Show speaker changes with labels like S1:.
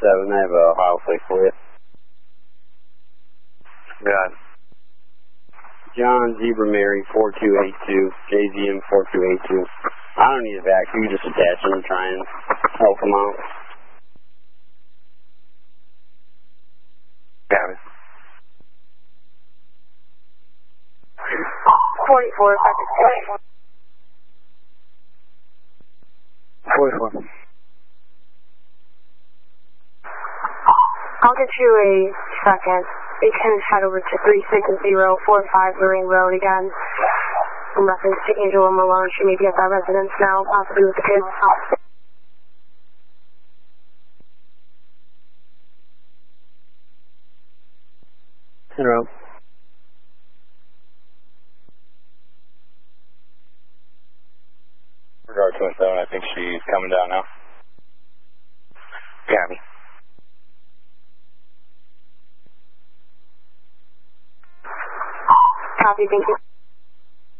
S1: 207, I have a Ohio flight for you.
S2: Got it.
S1: John Zebra Mary 4282, JZM 4282. I don't need a vac, you can just attach him and try and help him out.
S2: Got it.
S3: 44,
S2: 44.
S3: I'll get you a second. You can head over to 36045 Marine Road again. In reference to Angela Malone, she may be at that residence now, possibly with the kids.
S2: In row.
S4: Regard 207, I think she's coming down now.
S2: Got me.
S3: Copy, thank you.